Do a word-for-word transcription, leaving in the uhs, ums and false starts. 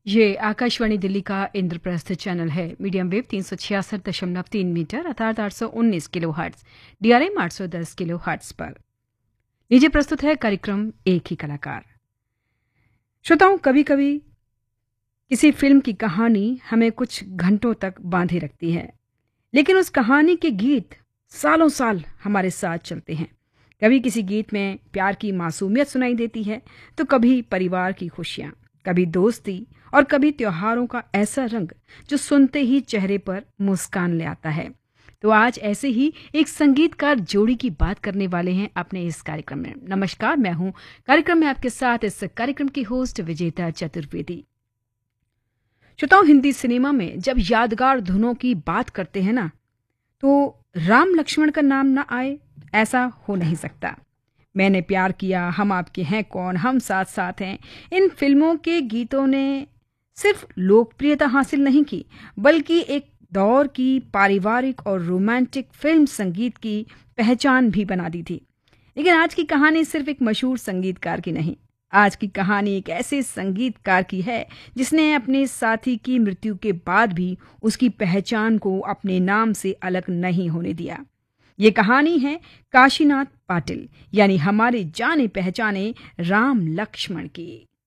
ये आकाशवाणी दिल्ली का इंद्रप्रस्थ चैनल है। मीडियम वेव तीन सौ छियासठ दशमलव तीन मीटर अर्थात आठ सौ उन्नीस किलो हर्ट्ज, डीआरएम आठ सौ दस किलो हर्ट्ज पर। नीचे प्रस्तुत है कार्यक्रम एक ही कलाकार। श्रोताओं, कभी कभी किसी फिल्म की कहानी हमें कुछ घंटों तक बांधे रखती है, लेकिन उस कहानी के गीत सालों साल हमारे साथ चलते हैं। कभी किसी गीत में प्यार की मासूमियत सुनाई देती है, तो कभी परिवार की खुशियां, कभी दोस्ती और कभी त्योहारों का ऐसा रंग जो सुनते ही चेहरे पर मुस्कान ले आता है। तो आज ऐसे ही एक संगीतकार जोड़ी की बात करने वाले हैं अपने इस कार्यक्रम में। नमस्कार, मैं हूं कार्यक्रम में आपके साथ इस कार्यक्रम की होस्ट विजेता चतुर्वेदी। श्रोताओं, हिंदी सिनेमा में जब यादगार धुनों की बात करते हैं ना, तो राम लक्ष्मण का नाम ना आए ऐसा हो नहीं सकता। मैंने प्यार किया, हम आपके हैं कौन, हम साथ साथ हैं, इन फिल्मों के गीतों ने सिर्फ लोकप्रियता हासिल नहीं की, बल्कि एक दौर की पारिवारिक और रोमांटिक फिल्म संगीत की पहचान भी बना दी थी। लेकिन आज की कहानी सिर्फ एक मशहूर संगीतकार की नहीं, आज की कहानी एक ऐसे संगीतकार की है जिसने अपने साथी की मृत्यु के बाद भी उसकी पहचान को अपने नाम से अलग नहीं होने दिया। ये कहानी है काशीनाथ पाटिल, यानी हमारे जाने पहचाने राम लक्ष्मण की।